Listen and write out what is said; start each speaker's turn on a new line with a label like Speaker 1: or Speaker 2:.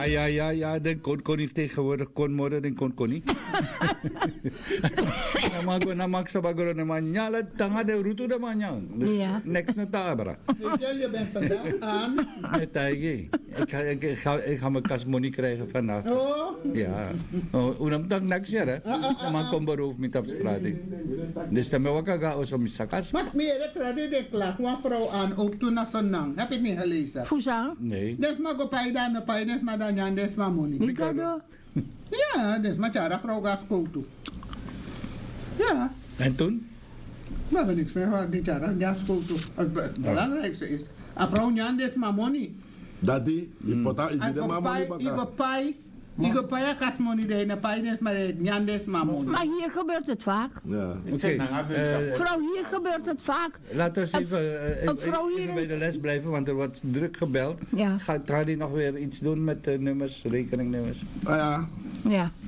Speaker 1: Ja. Dan kon niet tegenwoordig. Kon morgen, dan kon niet. Namak sa bagoro naman. Nyala, tanga de ruto naman yan. Dus next na tabra.
Speaker 2: Je bent vandaag aan.
Speaker 1: Met Taigi. Ik ga mijn kasmonie krijgen vandaag.
Speaker 2: Oh.
Speaker 1: Ja. Unang dag next year, hè. Naman kong beroof met op straat. Dus dan ben ik ook zo met sakas.
Speaker 2: Maar meer trade de klag. Een vrouw aan ook toen naar Sonang. Heb je het niet gelezen?
Speaker 3: Fusang?
Speaker 1: Nee.
Speaker 2: Desma go paida na paida desma dan jan desma money.
Speaker 3: Mikado?
Speaker 2: Ja, desma chara vrouw gas koutu. Ja.
Speaker 1: En toen?
Speaker 2: We hebben niks meer gehad, die chara gas koutu. Het belangrijkste is, een vrouw jan desma money.
Speaker 4: Dadi, je pota, je de mama
Speaker 2: Ik go paya kas money de na paida desma jan desma money.
Speaker 3: Maar hier gebeurt het vaak.
Speaker 4: Ja.
Speaker 1: Oké.
Speaker 3: Vrouw, hier gebeurt het vaak.
Speaker 1: Laten we even
Speaker 3: hier
Speaker 1: bij de les blijven, want er wordt druk gebeld.
Speaker 3: Ja.
Speaker 1: Gaat die nog weer iets doen met de nummers, rekeningnummers?
Speaker 4: Ah ja.
Speaker 3: Ja.